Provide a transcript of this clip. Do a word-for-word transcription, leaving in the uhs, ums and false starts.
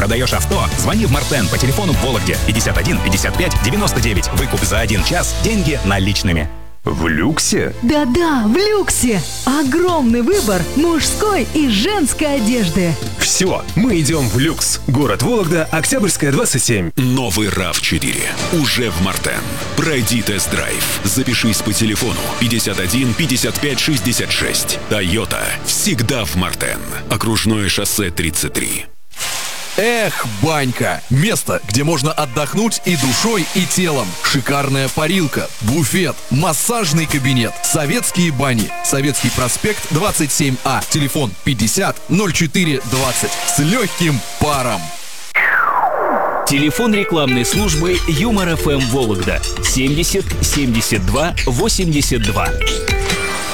Продаешь авто? Звони в Мартен по телефону в Вологде пятьдесят один пятьдесят пять девяносто девять. Выкуп за один час, деньги наличными. В люксе? Да-да, в люксе. Огромный выбор мужской и женской одежды. Все, мы идем в люкс. Город Вологда, Октябрьская, двадцать семь. Новый рав четыре уже в Мартен. Пройди тест-драйв. Запишись по телефону пятьдесят один пятьдесят пять шестьдесят шесть. Тойота всегда в Мартен. Окружное шоссе тридцать три. Эх, банька! Место, где можно отдохнуть и душой, и телом. Шикарная парилка, буфет, массажный кабинет, советские бани. Советский проспект двадцать семь А. Телефон пятьдесят ноль четыре двадцать. С легким паром. Телефон рекламной службы Юмор ФМ Вологда семьдесят семьдесят два восемьдесят два.